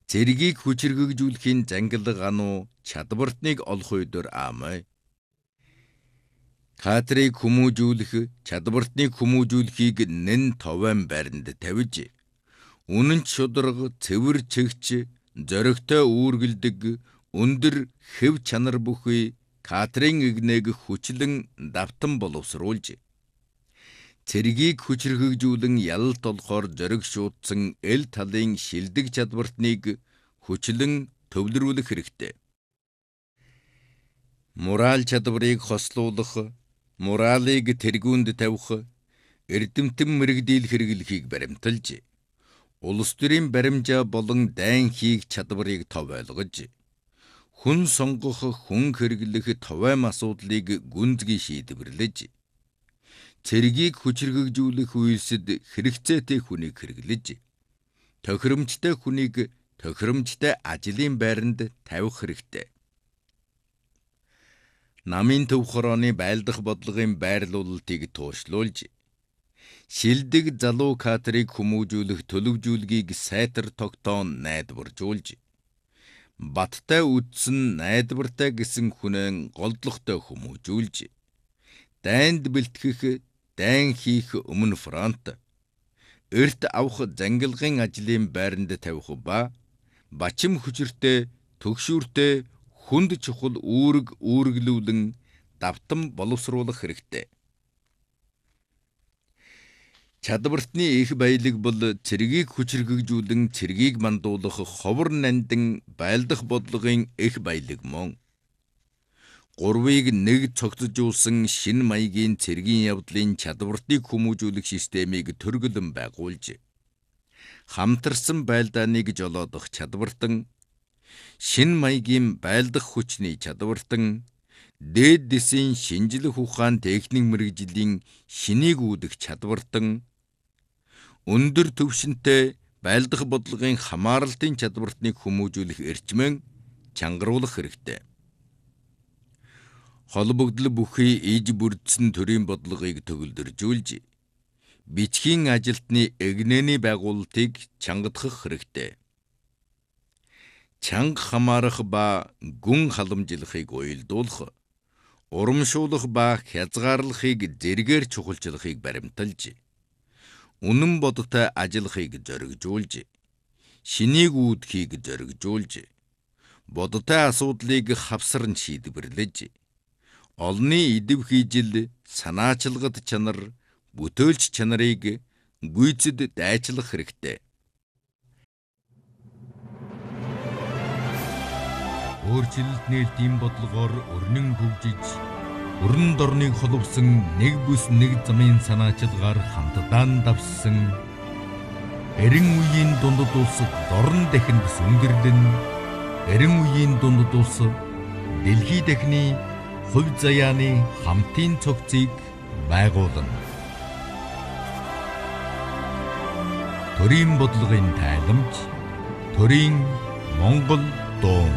Цэргийг хүчирхэгжүүлэхийн зангилга ануу чадвартныг олох үйдэр аамай. Кадрыг хүмүүжүүлэх, чадвартныг хүмүүжүүлэхийг нэн товен байранд тавьж, үнэн шударга, цэвэр чигч, зоригтой үүргэлдэг, өндөр хэв чанар бүхий кадрын игнээг хүчлэн давтан боловсруулж, цэргийг хүчирхэгжүүлэн ялалт олохоор зориг шуудсан эл талын шилдэг чадвартныг хүчлэн төвлөрүүлэх хэрэгтэй. Мораль чадварыг хослуулах, моралыг тэргүүнд тавих, эрдэмтэн мэрэгдэл хэрэглэхийг баримталж, улс төрийн баримжаа болон дайн хийх чадварыг тов ойлгож, хүн сонгох, хүн хэрэглэх товайм асуудлыг гүнзгий шийдвэрлэж, цэргийг хүчирхэгжүүлэх үйлсэд хэрэгцээтэй хүнийг хэрэглэж, тохиромжтой хүнийг тохиромжтой ажлын байранд тавих хэрэгтэй. Намын төв хорооны байлдах бодлогын байрлуулалтыг туушлуулж, шилдэг залуу кадрыг хүмүүжүүлэх төлөвжүүлгийг сайтар тогтоон найдваржуулж, баттай үдсэн найдвартай гэсэн хүнэн голдлогтой хүмүүжүүлж, дайнд бэлтгэх, дайн хийх өмнө фронт, эрт авах зангилгын ажлын байранд тавих ба бачим хүчиртэй, төгшүүртэй, хүнд чухал үүрэг үүргэлүүлэн давтан боловсруулах хэрэгтэй. Чадвартны их баялаг бол цэргийг хүчирхэгжүүлэн цэргийг мандуулах ховор нандин байлдах бодлогын их баялаг мөн. Гурвыг нэг цогцожуулсан шин маягийн цэргийн явдлын чадвартыг хүмүүжүүлэх системийг төргөлөн байгуулж, хамтарсан байлдааныг жолоодох чадвартан, шин маягийн байлдах хүчний чадвартан, дээд дэсийн шинжлэх ухаан техник мэргэжлийн шинийг үүдэх чадвартан, өндөр түвшинтэй байлдах бодлогын хамааралтын чадвартныг хүмүүжүүлэх эрчмэн чангаруулах хэрэгтэй. Холбогдол бүхий иж бүрдсэн төрийн бодлогыг төгөлдржүүлж, бичгийн ажилтны эгнээний байгуулалтыг чангадах хэрэгтэй. Чанга хамаарах ба гүн халамжлахыг уялдуулах, урамшуулах ба хязгаарлахыг зэргээр чухалчлахыг баримталж, үнэн бодтой ажиллахыг зоригжуулж, шинийг үүдхийг зоригжуулж, бодтой асуудлыг хавсарн шийдвэрлэж, олны идэв хийжил, санаачилгад чанар, бүтөөлч чанарыг гүйцэд дайчлах хэрэгтэй. Өөрчлөлт нээлтийн бодлогоор өрнөн хөгжиж, өрн дорныг холбосон нэг бүс нэг замын санаачилгаар хамтдаан давссан, эрен үеийн дундад улс дорн дахинд сүнгэрлэн, эрен үеийн дундад улс дэлхий дахины хувь заяаны хамтын цогцыг байгуулна. Төрийн бодлогын тайламж, төрийн Монгол дуу.